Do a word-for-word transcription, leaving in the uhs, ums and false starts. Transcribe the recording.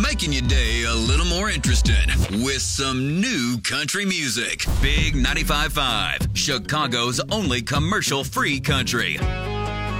making your day a little more interesting with some new country music. Big ninety-five point five, Chicago's only commercial-free country.